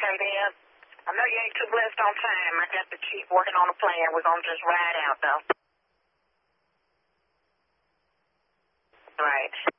Okay, then. I know you ain't too blessed on time. I got the chief working on a plan. We're going to just ride out, though. Right.